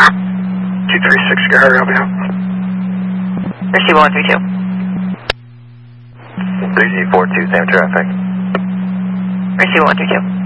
236, Gary, I'll be out. Receive 132. 3G42, same traffic. Receive 132.